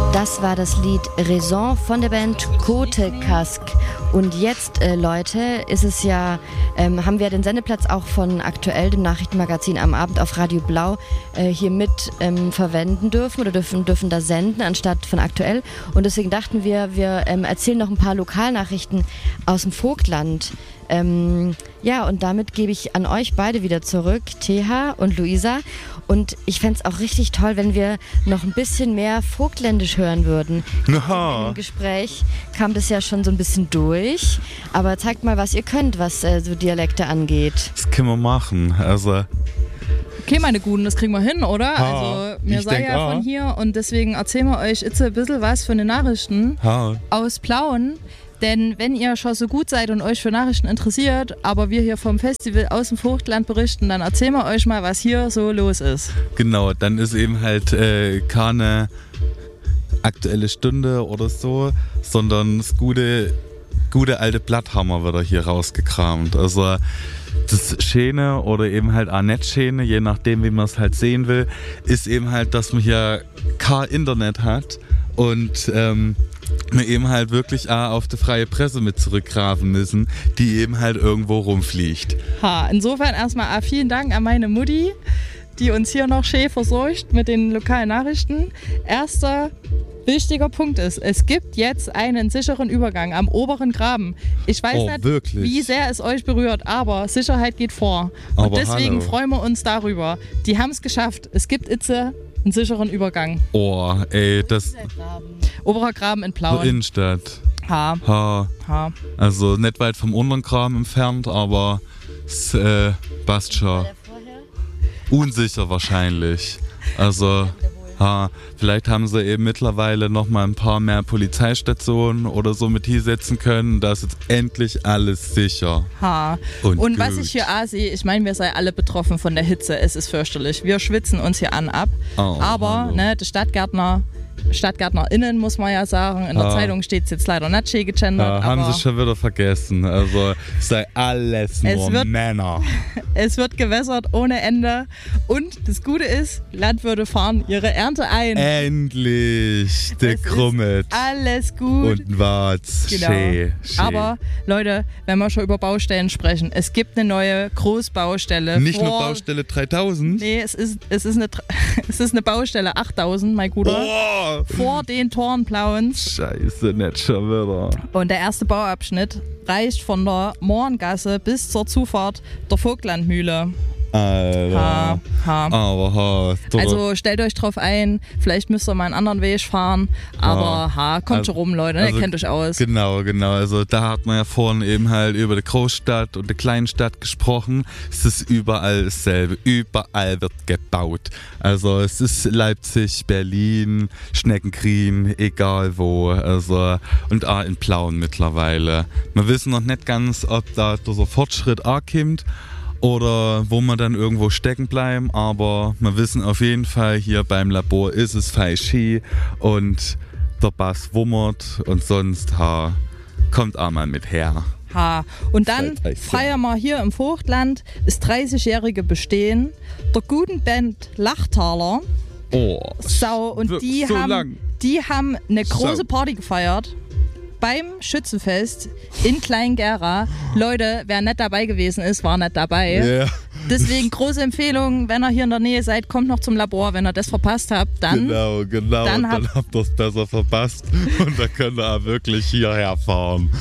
Das war das Lied Raison von der Band Côte Casque. Und jetzt, Leute, ist es ja, haben wir den Sendeplatz auch von Aktuell, dem Nachrichtenmagazin am Abend auf Radio Blau, hier mit verwenden dürfen oder dürfen da senden anstatt von Aktuell. Und deswegen dachten wir erzählen noch ein paar Lokalnachrichten aus dem Vogtland. Ja, und damit gebe ich an euch beide wieder zurück, Teha und Luisa. Und ich fände es auch richtig toll, wenn wir noch ein bisschen mehr Vogtländisch hören würden. Im Gespräch kam das ja schon so ein bisschen durch. Aber zeigt mal, was ihr könnt, was so Dialekte angeht. Das können wir machen. Also okay, meine Guten, das kriegen wir hin, oder? Also, wir seid ja von hier und deswegen erzählen wir euch jetzt ein bisschen was von den Nachrichten aus Plauen. Denn wenn ihr schon so gut seid und euch für Nachrichten interessiert, aber wir hier vom Festival aus dem Vogtland berichten, dann erzählen wir euch mal, was hier so los ist. Genau, dann ist eben halt keine aktuelle Stunde oder so, sondern das gute alte Blatthammer wird hier rausgekramt. Also das Schöne oder eben halt auch nicht Schöne, je nachdem wie man es halt sehen will, ist eben halt, dass man hier kein Internet hat und wir eben halt wirklich auch auf die freie Presse mit zurückgraben müssen, die eben halt irgendwo rumfliegt. Insofern erstmal vielen Dank an meine Mutti, die uns hier noch schön versorgt mit den lokalen Nachrichten. Erster wichtiger Punkt ist, es gibt jetzt einen sicheren Übergang am oberen Graben. Ich weiß nicht, wirklich? Wie sehr es euch berührt, aber Sicherheit geht vor. Und aber deswegen freuen wir uns darüber. Die haben es geschafft. Es gibt jetzt einen sicheren Übergang. Oh, ey, das... Oberer Graben in Plauen. So Innenstadt. Also nicht weit vom unteren Graben entfernt, aber es passt schon. Unsicher wahrscheinlich. Also... vielleicht haben sie eben mittlerweile noch mal ein paar mehr Polizeistationen oder so mit hier setzen können. Da ist jetzt endlich alles sicher. Und was ich hier sehe, ich meine, wir seien alle betroffen von der Hitze. Es ist fürchterlich. Wir schwitzen uns hier ab. Aber die StadtgärtnerInnen, muss man ja sagen, in der Zeitung steht es jetzt leider nicht schön gegendert. Haben sie schon wieder vergessen. Also es sei alles nur Männer. Es wird gewässert ohne Ende. Und das Gute ist, Landwirte fahren ihre Ernte ein. Endlich, der Krummet. Alles gut. Und war's. Genau. Schön. Aber Leute, wenn wir schon über Baustellen sprechen, es gibt eine neue Großbaustelle. Nicht nur Baustelle 3000? Nee, es ist eine Baustelle 8000, mein Guter. Vor den Toren Plauens. Scheiße, nicht schon wieder. Und der erste Bauabschnitt reicht von der Mohrengasse bis zur Zufahrt der Vogtlandmühle. Alter. Aber also stellt euch drauf ein, vielleicht müsst ihr mal einen anderen Weg fahren, aber kommt schon rum, Leute, ihr kennt euch aus. Genau, also da hat man ja vorhin eben halt über die Großstadt und die Kleinstadt gesprochen. Es ist überall dasselbe, überall wird gebaut. Also es ist Leipzig, Berlin, Schneckengrien, egal wo, also und auch in Plauen mittlerweile. Wir wissen noch nicht ganz, ob da der Fortschritt ankommt oder wo wir dann irgendwo stecken bleiben, aber wir wissen auf jeden Fall, hier beim Labor ist es falsch und der Bass wummert und sonst kommt auch mal mit her. Und dann feiern wir hier im Vogtland das 30-jährige Bestehen der guten Band Lachtaler. Und die haben eine große Party gefeiert beim Schützenfest in Kleingera. Leute, wer nicht dabei gewesen ist, war nicht dabei. Yeah. Deswegen große Empfehlung, wenn ihr hier in der Nähe seid, kommt noch zum Labor. Wenn ihr das verpasst habt, dann... Genau. Dann habt ihr es besser verpasst und dann könnt ihr auch wirklich hierher fahren.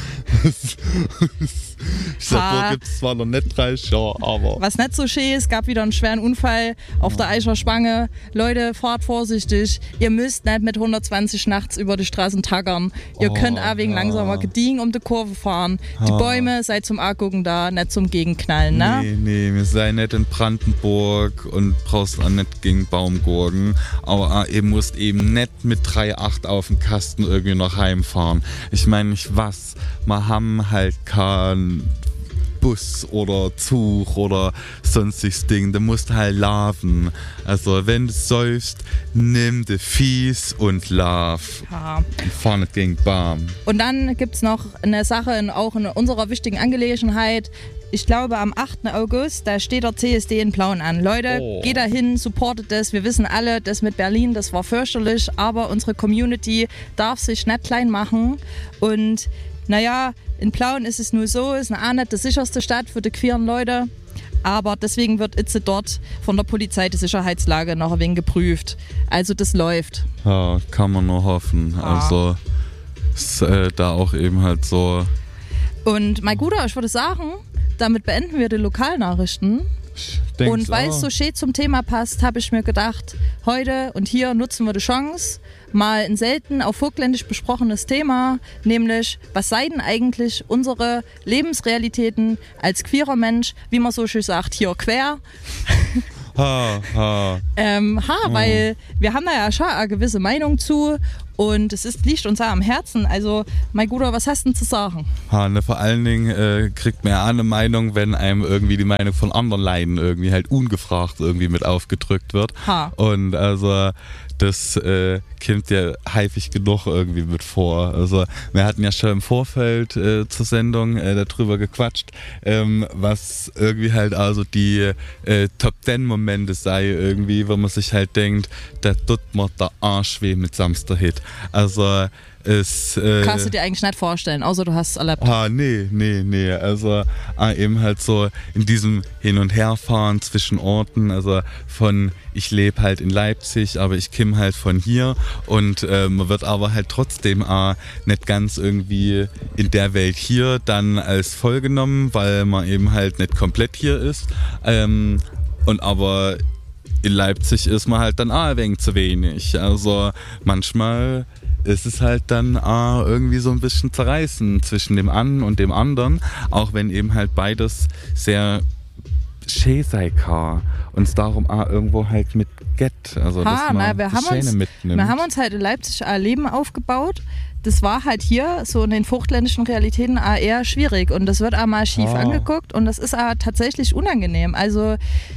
Das Labor gibt es zwar noch nicht 30 Jahre, aber... Was nicht so schön ist, gab wieder einen schweren Unfall auf der Eicher Spange. Leute, fahrt vorsichtig. Ihr müsst nicht mit 120 nachts über die Straßen tackern. Ihr könnt auch wegen langsamer Gediegen um die Kurve fahren. Die Bäume, seid zum Angucken da, nicht zum Gegenknallen, ne? Nee, wir seid nicht in Brandenburg und brauchst auch nicht gegen Baumgurken. Aber ihr müsst eben nicht mit 3,8 auf dem Kasten irgendwie noch heimfahren. Ich meine, wir haben halt keinen Bus oder Zug oder sonstiges Ding, da musst du halt laufen. Also wenn du säufst, nimm de Fies und lauf. Und fahr nicht gegen Baum. Und dann gibt es noch eine Sache, auch in unserer wichtigen Angelegenheit. ich glaube am 8. August, da steht der CSD in Plauen an. Leute, geht da hin, supportet das. Wir wissen alle, das mit Berlin, das war fürchterlich, aber unsere Community darf sich nicht klein machen. Und naja, in Plauen ist es nur so, ist auch nicht die sicherste Stadt für die queeren Leute. Aber deswegen wird jetzt dort von der Polizei die Sicherheitslage noch ein wenig geprüft. Also das läuft. Ja, kann man nur hoffen. Also ist da auch eben halt so. Und mein Guter, ich würde sagen, damit beenden wir die Lokalnachrichten. Und weil es so schön zum Thema passt, habe ich mir gedacht, heute und hier nutzen wir die Chance, mal ein selten auf Vogtländisch besprochenes Thema, nämlich was seien denn eigentlich unsere Lebensrealitäten als queerer Mensch, wie man so schön sagt, hier quer. Weil wir haben da ja schon eine gewisse Meinung zu und liegt uns ja am Herzen. Also, mein Guter, was hast du denn zu sagen? Vor allen Dingen kriegt man ja eine Meinung, wenn einem irgendwie die Meinung von anderen Leiden irgendwie halt ungefragt irgendwie mit aufgedrückt wird. Und also das kommt ja häufig genug irgendwie mit vor. Also wir hatten ja schon im Vorfeld zur Sendung darüber gequatscht, was irgendwie halt also die Top-10-Momente sei irgendwie, wo man sich halt denkt, da tut mir der Arsch weh mit Samstag-Hit. Also kannst du dir eigentlich nicht vorstellen, außer du hast es erlebt. Nee. Also eben halt so in diesem Hin- und Herfahren zwischen Orten, also ich lebe halt in Leipzig, aber ich komme halt von hier und man wird aber halt trotzdem nicht ganz irgendwie in der Welt hier dann als voll genommen, weil man eben halt nicht komplett hier ist. Und aber in Leipzig ist man halt dann ein wenig zu wenig. Also manchmal ist es halt dann irgendwie so ein bisschen zerreißen zwischen dem einen und dem anderen, auch wenn eben halt beides sehr schön sein kann und es darum irgendwo halt mit geht. Also wir haben uns halt in Leipzig ein Leben aufgebaut. Das war halt hier so in den vogtländischen Realitäten eher schwierig und das wird auch mal schief angeguckt und das ist auch tatsächlich unangenehm. Also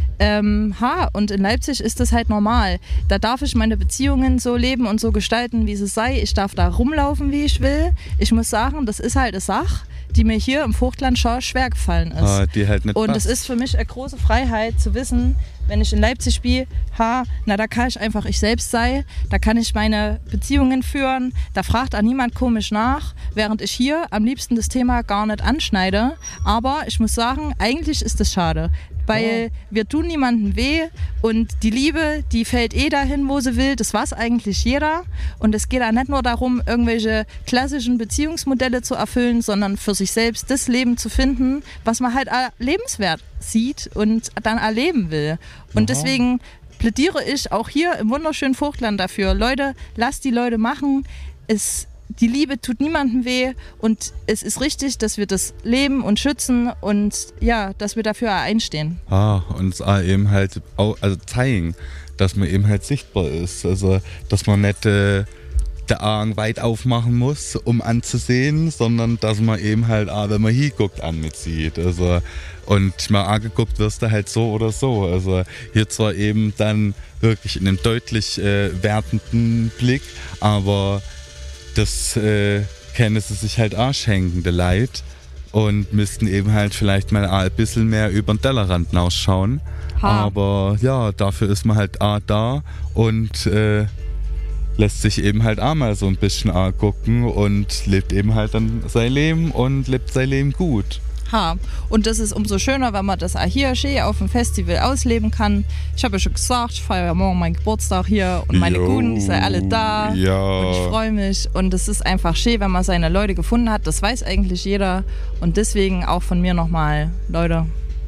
und in Leipzig ist das halt normal. Da darf ich meine Beziehungen so leben und so gestalten, wie es sei. Ich darf da rumlaufen, wie ich will. Ich muss sagen, das ist halt eine Sache, die mir hier im Vogtland schon schwer gefallen ist. Die halt nicht und es ist für mich eine große Freiheit zu wissen, wenn ich in Leipzig bin, da kann ich einfach ich selbst sein, da kann ich meine Beziehungen führen, da fragt auch niemand komisch nach, während ich hier am liebsten das Thema gar nicht anschneide. Aber ich muss sagen, eigentlich ist das schade. Weil wir tun niemandem weh und die Liebe, die fällt dahin, wo sie will. Das weiß eigentlich jeder. Und es geht auch nicht nur darum, irgendwelche klassischen Beziehungsmodelle zu erfüllen, sondern für sich selbst das Leben zu finden, was man halt lebenswert sieht und dann erleben will. Und deswegen plädiere ich auch hier im wunderschönen Vogtland dafür. Leute, lasst die Leute machen. Die Liebe tut niemandem weh und es ist richtig, dass wir das leben und schützen und ja, dass wir dafür einstehen. Und eben halt auch, also zeigen, dass man eben halt sichtbar ist. Also, dass man nicht der Augen weit aufmachen muss, um anzusehen, sondern dass man eben halt, wenn man hinguckt, mitsieht. Also, und mal angeguckt wirst du halt so oder so. Also hier zwar eben dann wirklich in einem deutlich wertenden Blick, aber das können sie sich halt auch schenken, der Leid, und müssten eben halt vielleicht mal ein bisschen mehr über den Tellerrand hinausschauen. Aber ja, dafür ist man halt da und lässt sich eben halt auch mal so ein bisschen gucken und lebt eben halt dann sein Leben und lebt sein Leben gut. Und das ist umso schöner, wenn man das auch hier schön auf dem Festival ausleben kann. Ich habe ja schon gesagt, ich feiere ja morgen meinen Geburtstag hier und meine Guten, die sind alle da und ich freue mich. Und es ist einfach schön, wenn man seine Leute gefunden hat. Das weiß eigentlich jeder und deswegen auch von mir nochmal, Leute.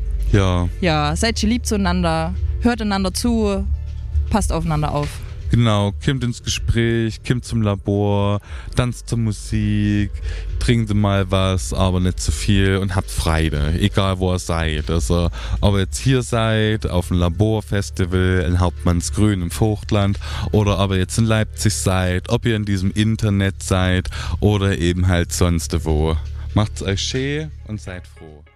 Ja, seid lieb zueinander, hört einander zu, passt aufeinander auf. Genau, kommt ins Gespräch, kommt zum Labor, tanzt zur Musik, trinkt mal was, aber nicht zu viel und habt Freude, egal wo ihr seid. Also, ob ihr jetzt hier seid, auf dem Laborfestival in Hauptmannsgrün im Vogtland oder ob ihr jetzt in Leipzig seid, ob ihr in diesem Internet seid oder eben halt sonst wo. Macht's euch schön und seid froh.